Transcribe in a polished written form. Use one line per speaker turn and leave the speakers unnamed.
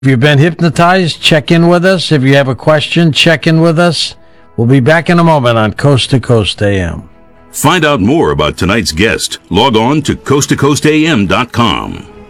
If you've been hypnotized, check in with us. If you have a question, check in with us. We'll be back in a moment on Coast to Coast AM.
Find out more about tonight's guest. Log on to coasttocoastam.com.